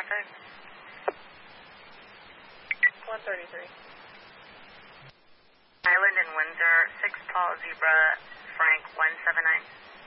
traffic? 133. Island and Windsor, 6 Paul Zebra, Frank 179.